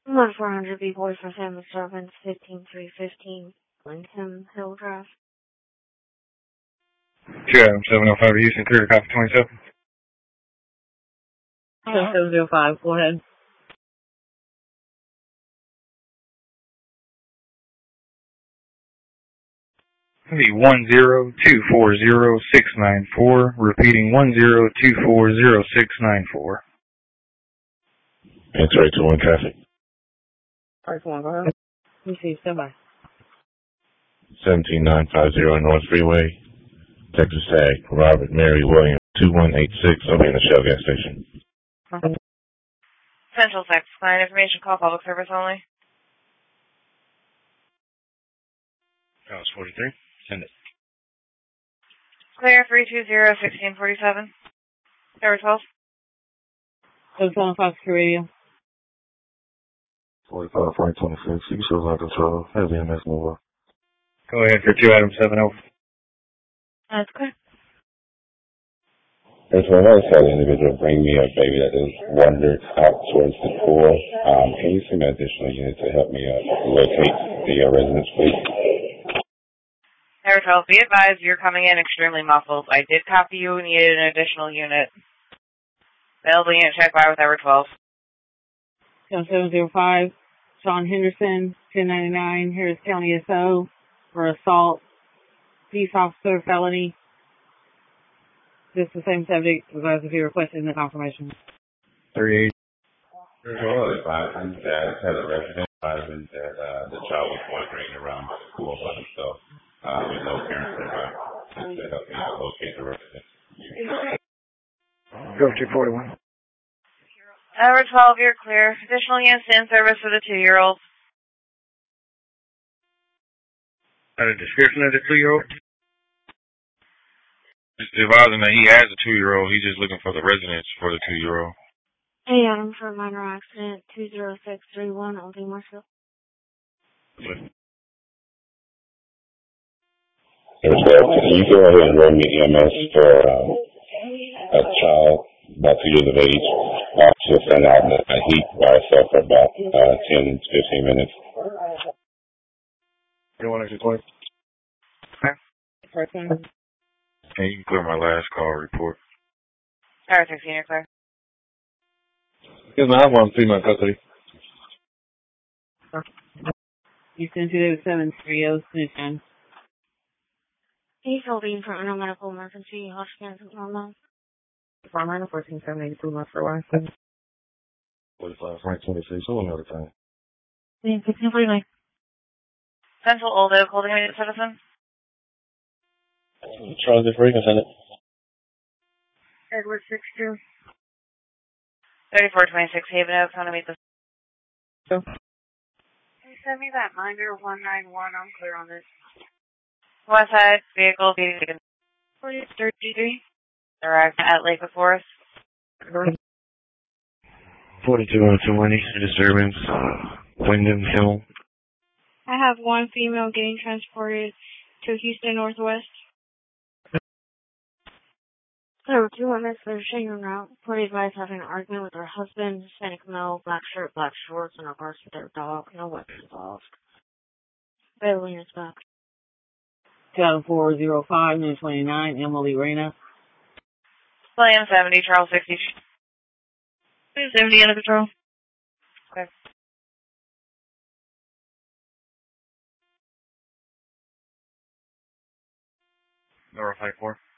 400 B-Boy for Family Servants, 15315, Lincoln Hill Drive. 2 Adam 705 Houston, clear to copy 27. 705, go ahead. The 10240-694, repeating 10240-694. Answer 821 traffic. Alright, come on, go ahead. Let me see, stand by. 17950 North Freeway, Texas Tag, Robert Mary Williams, 2186, over in the Shell gas station. Central Texas Client Information Call, public service only. That was 43. Send it. Clear 320-1647. Tower 12. 775 Secure Radio. 45 Frank 26, you shows on control, has EMS move up. Go ahead for 2 Adam 70. That's good. There's one other had an individual bring me a baby that has wandered out towards the pool. Can you send an additional unit to help me locate the residence, please? Tower 12, be advised you're coming in extremely muffled. I did copy you and needed an additional unit. Available unit check by with Tower 12. 705, Sean Henderson, 1099, Harris County SO, for assault, peace officer felony. Just the same subject as if you requested in the confirmation. 38. I had a resident advising that the child was wandering around the school by himself with no parents nearby. Just to help me locate the resident. Go 241. Tower 12, you're clear. Additional units in service for the 2-year-old. A description of the 2-year-old? Just advising that he has a 2-year-old. He's just looking for the residence for the 2-year-old. Hey, Adam, for a minor accident, 20631, Old Marshall. Can you go ahead and run me EMS for a child about 2 years of age? She'll stand out in the heat by herself for about 10, 15 minutes. You want to 20? Person. And you can clear my last call report. Tower 16, you're clear. Yes, I have one female custody. Houston 28730, Snooze. He's holding for a medical emergency, Hoskins, normal. Farmer 14782 months for one. 45 Frank 26, so another time. 1649. Central Old Oak, holding immediate citizen. Charles, if we can send it. Edward 62. 3426 Haven Oaks, want to meet the... Can you send me that Minder 191? I'm clear on this. West side, vehicle, 33. arrived at Lake of Forest. 4220, disturbance, Wyndham Hill. I have one female getting transported to Houston Northwest. There were 2 women finishing en route. Party advised having an argument with her husband, Hispanic male, black shirt, black shorts, and regards to their dog. No weapons involved. Bailing is back. 405, 929, Emily Reyna. William 70, Charles 60. 70 under control. Okay. Nora 54.